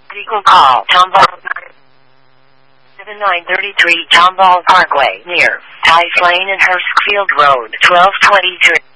Legal call. Tomball. 7933 Tomball Parkway near Tice Lane and Hurstfield Road. 1223.